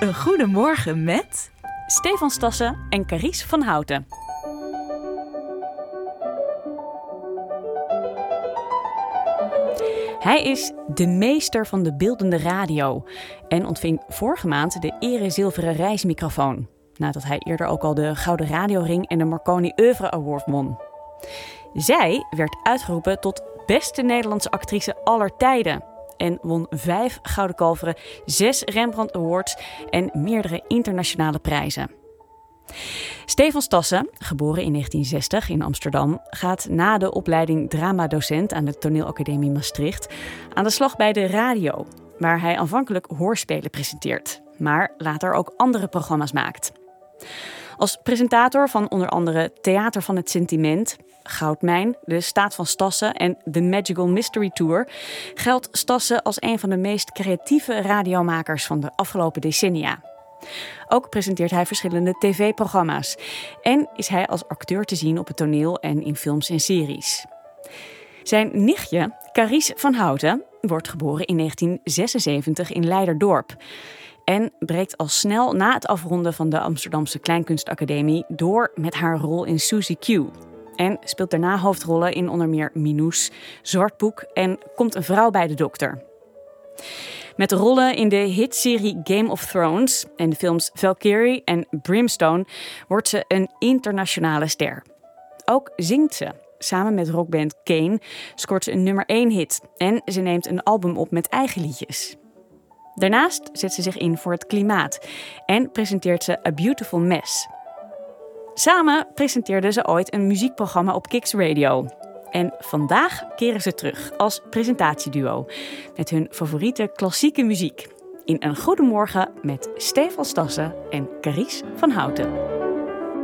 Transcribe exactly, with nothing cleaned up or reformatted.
Een goedemorgen met Stefan Stassen en Carice van Houten. Hij is de meester van de beeldende radio en ontving vorige maand de Ere Zilveren Reismicrofoon, nadat hij eerder ook al de Gouden Radioring en de Marconi Oeuvre Award won. Zij werd uitgeroepen tot beste Nederlandse actrice aller tijden en won vijf Gouden Kalveren, zes Rembrandt Awards en meerdere internationale prijzen. Stefan Stassen, geboren in negentien zestig in Amsterdam, gaat na de opleiding dramadocent aan de Toneelacademie Maastricht aan de slag bij de radio, waar hij aanvankelijk hoorspelen presenteert, maar later ook andere programma's maakt. Als presentator van onder andere Theater van het Sentiment, Goudmijn, De Staat van Stassen en The Magical Mystery Tour geldt Stassen als een van de meest creatieve radiomakers van de afgelopen decennia. Ook presenteert hij verschillende tv-programma's en is hij als acteur te zien op het toneel en in films en series. Zijn nichtje, Carice van Houten, wordt geboren in negentien zesenzeventig in Leiderdorp en breekt al snel na het afronden van de Amsterdamse Kleinkunstacademie door met haar rol in Suzy Q. En speelt daarna hoofdrollen in onder meer Minoes, Zwartboek en Komt een vrouw bij de dokter. Met rollen in de hitserie Game of Thrones en de films Valkyrie en Brimstone wordt ze een internationale ster. Ook zingt ze. Samen met rockband Kane scoort ze een nummer één hit en ze neemt een album op met eigen liedjes. Daarnaast zet ze zich in voor het klimaat en presenteert ze A Beautiful Mess. Samen presenteerden ze ooit een muziekprogramma op Kicks Radio. En vandaag keren ze terug als presentatieduo met hun favoriete klassieke muziek in Een Goedemorgen met Stefan Stassen en Carice van Houten.